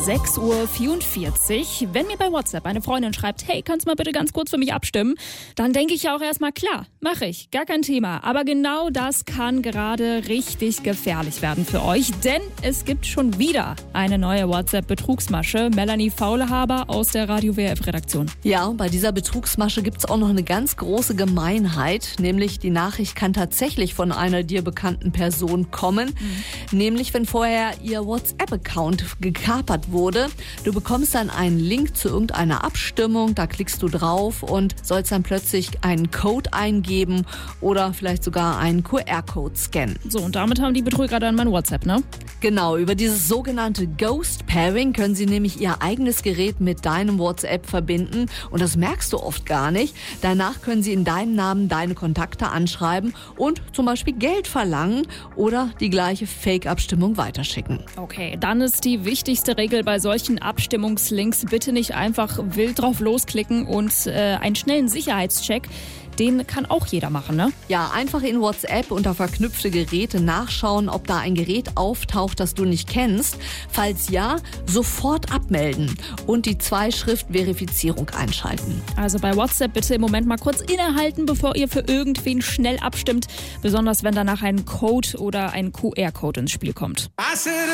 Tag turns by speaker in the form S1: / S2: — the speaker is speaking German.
S1: 6:44 Uhr. Wenn mir bei WhatsApp eine Freundin schreibt, hey, kannst du mal bitte ganz kurz für mich abstimmen, dann denke ich ja auch erstmal, klar, mache ich, gar kein Thema. Aber genau das kann gerade richtig gefährlich werden für euch, denn es gibt schon wieder eine neue WhatsApp-Betrugsmasche. Melanie Faulehaber aus der Radio WRF-Redaktion.
S2: Ja, bei dieser Betrugsmasche gibt es auch noch eine ganz große Gemeinheit, nämlich die Nachricht kann tatsächlich von einer dir bekannten Person kommen, nämlich wenn vorher ihr WhatsApp-Account gekapert wurde. Du bekommst dann einen Link zu irgendeiner Abstimmung, da klickst du drauf und sollst dann plötzlich einen Code eingeben oder vielleicht sogar einen QR-Code scannen.
S1: So, und damit haben die Betrüger dann mein WhatsApp, ne?
S2: Genau, über dieses sogenannte Ghost Pairing können sie nämlich ihr eigenes Gerät mit deinem WhatsApp verbinden und das merkst du oft gar nicht. Danach können sie in deinem Namen deine Kontakte anschreiben und zum Beispiel Geld verlangen oder die gleiche Fake-Abstimmung weiterschicken.
S1: Okay, dann ist die wichtigste Regel bei solchen Abstimmungslinks, bitte nicht einfach wild drauf losklicken und einen schnellen Sicherheitscheck, den kann auch jeder machen, ne?
S2: Ja, einfach in WhatsApp unter verknüpfte Geräte nachschauen, ob da ein Gerät auftaucht, das du nicht kennst. Falls ja, sofort abmelden und die 2-Schrift-Verifizierung einschalten.
S1: Also bei WhatsApp bitte im Moment mal kurz innehalten, bevor ihr für irgendwen schnell abstimmt, besonders wenn danach ein Code oder ein QR-Code ins Spiel kommt.